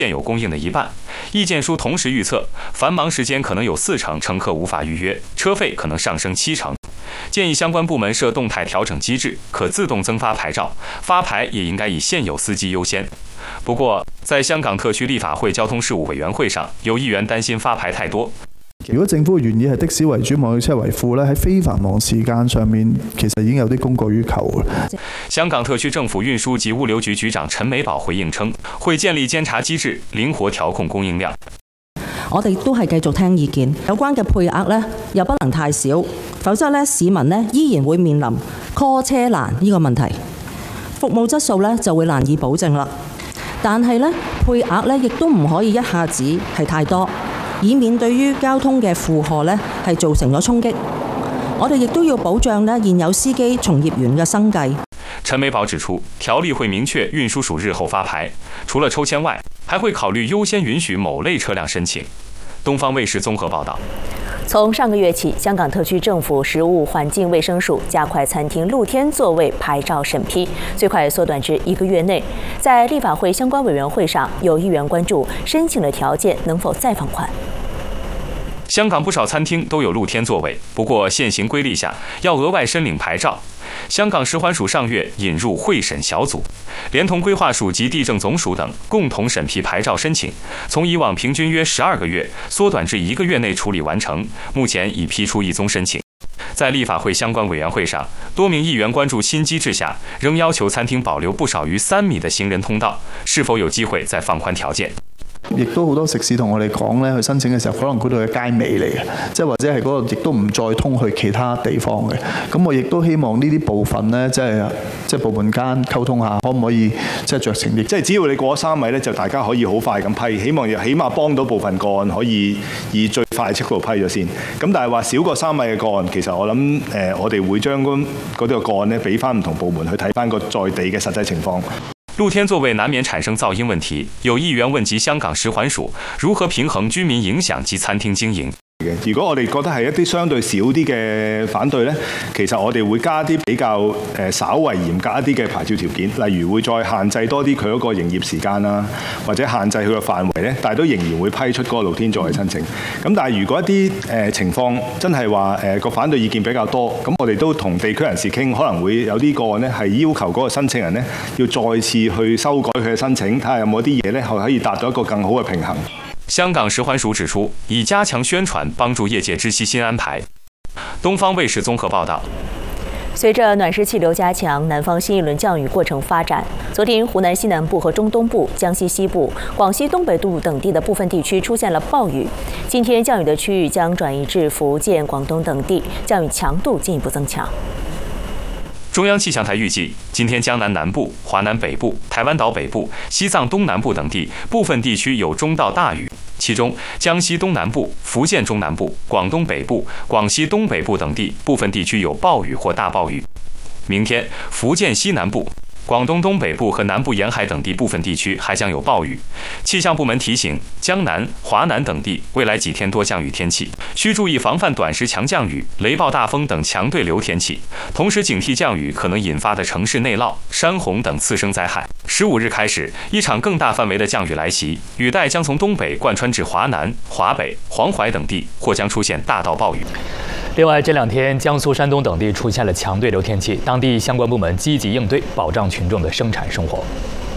现有供应的一半。意见书同时预测，繁忙时间可能有40%乘客无法预约，车费可能上升70%。建议相关部门设动态调整机制，可自动增发牌照，发牌也应该以现有司机优先。不过，在香港特区立法會交通事務委員會上，有議員擔心發牌太多。 如果政府嘅原意係的士為主、網約車為輔咧，喺非繁忙時間上面，其實已經有啲供過於求。 香港特區政府運輸及物流局局長陳美寶回應稱，會建立監察機制，靈活調控供應量。 我哋都係繼續聽意見，有關嘅配額呢又不能太少，否則呢市民呢依然會面臨 call 車難呢個問題，服務質素呢就會難以保證啦。但係呢配額呢亦都唔可以一下子係太多，以免對於交通嘅負荷呢係造成咗衝擊。我哋亦都要保障呢現有司機從業員嘅生計。 陳美寶指出，條例會明確運輸署日後發牌，除了抽籤外，還會考慮優先允許某類車輛申請。東方衛視綜合報道。 從上個月起，香港特區政府食物環境衛生署加快餐廳露天座位牌照審批，最快縮短至1個月內。在立法會相關委員會上，有議員關注申請的條件能否再放寬。 香港不少餐廳都有露天座位，不過現行規例下要額外申領牌照。香港食環署上月引入會審小組，連同規劃署及地政總署等共同審批牌照申請，從以往平均約12個月縮短至1個月內處理完成。目前已批出1宗申請。在立法會相關委員會上，多名議員關注新機制下，仍要求餐廳保留不少於3米的行人通道，是否有機會再放寬條件。 亦都好多食肆同我哋講咧，去申請嘅時候，可能嗰度係街尾嚟嘅，即係或者係嗰個亦都唔再通去其他地方嘅。咁我亦都希望呢啲部分咧，即係部門間溝通下，可唔可以即係酌情啲？ 即係只要你過咗3米咧，就大家可以好快咁批，希望起碼幫到部分個案可以以最快速度批咗先。咁但係話少過3米嘅個案，其實我諗我哋會將嗰啲個案咧俾翻唔同部門去睇翻個在地嘅實際情況。 露天座位難免產生噪音問題，有議員問及香港食環署如何平衡居民影響及餐廳經營。 如果我哋覺得係一啲相對少啲嘅反對呢，其實我哋會加啲比較稍為嚴格一啲嘅牌照條件，例如會再限制多啲佢嗰個營業時間啦，或者限制佢個範圍呢，但係都仍然會批出嗰個露天座位申請。咁但係如果一啲情況真係話個反對意見比較多，咁我哋都同地區人士傾，可能會有啲個案呢係要求嗰個申請人呢要再次去修改佢嘅申請，睇下有冇啲嘢呢可以達到一個更好嘅平衡。 香港食環署指出，以加強宣傳幫助業界知悉新安排。東方衛視綜合報道。 隨着暖濕氣流加強，南方新一輪降雨過程發展。昨天，湖南西南部和中東部、江西西部、廣西東北部等地的部分地區出現了暴雨。今天降雨的區域將轉移至福建、廣東等地，降雨強度進一步增強。 中央氣象台預計，今天江南南部、華南北部、台灣島北部、西藏東南部等地部分地區有中到大雨，其中江西東南部、福建中南部、廣東北部、廣西東北部等地部分地區有暴雨或大暴雨。明天，福建西南部、廣東東北部和南部沿海等地部分地區還將有暴雨。氣象部門提醒，江南、華南等地未來幾天多降雨天氣，需注意防範短時強降雨、雷暴大風等強對流天氣，同時警惕降雨可能引發的城市內澇、山洪等次生災害。15日開始，一場更大範圍的降雨來襲，雨帶將從東北貫穿至華南、華北、黃淮等地，或將出現大到暴雨。 另外，這2天江蘇、山東等地出現了強對流天氣，當地相關部門積極應對，保障群眾的生產生活。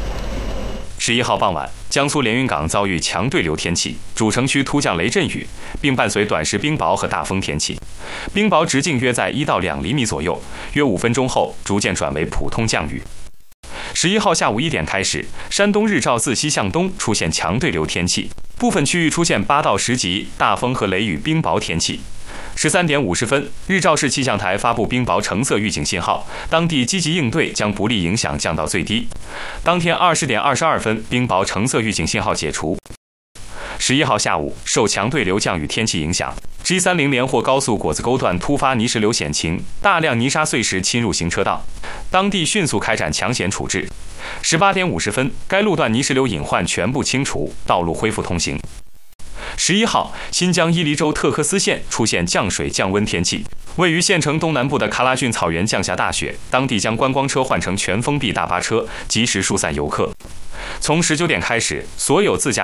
11號傍晚，江蘇連雲港遭遇強對流天氣，主城區突降雷陣雨，並伴隨短時冰雹和大風天氣。冰雹直徑約在1到2厘米左右，約5分鐘後逐漸轉為普通降雨。11號下午1點開始，山東日照自西向東出現強對流天氣，部分區域出現8到10級大風和雷雨冰雹天氣。13點50分，日照市氣象台發布冰雹橙色預警信號，當地積極應對，將不利影響降到最低。當天20點22分，冰雹橙色預警信號解除。11號下午，受強對流降雨天氣影響， G30 連獲高速果子溝段突發泥石流險情，大量泥沙碎石侵入行車道，當地迅速開展搶險處置。18點50分，該路段泥石流隱患全部清除，道路恢復通行。11號，新疆伊犁州特克斯縣出現降水降溫天氣，位於縣城東南部的喀拉峻草原降下大雪，當地將觀光車換成全封閉大巴車，及時疏散遊客。 从19点开始，所有自驾